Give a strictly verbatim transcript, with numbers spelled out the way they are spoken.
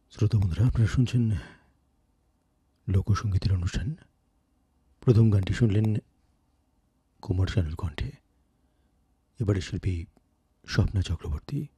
শ্রোতা বন্ধুরা, আপনারা শুনছেন লোকসঙ্গীতের অনুষ্ঠান। প্রথম গানটি শুনলেন কুমার শানুর কণ্ঠে। এবারে শিল্পী স্বপ্না চক্রবর্তী।